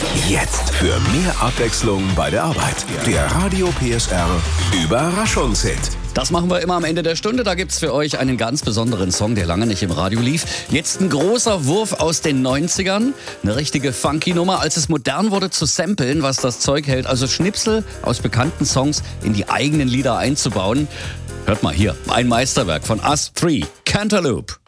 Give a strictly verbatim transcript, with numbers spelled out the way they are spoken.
Jetzt für mehr Abwechslung bei der Arbeit. Der Radio P S R Überraschungshit. Das machen wir immer am Ende der Stunde. Da gibt's für euch einen ganz besonderen Song, der lange nicht im Radio lief. Jetzt ein großer Wurf aus den neunzigern. Eine richtige funky Nummer, als es modern wurde zu samplen, was das Zeug hält. Also Schnipsel aus bekannten Songs in die eigenen Lieder einzubauen. Hört mal hier, ein Meisterwerk von Us drei, Cantaloupe.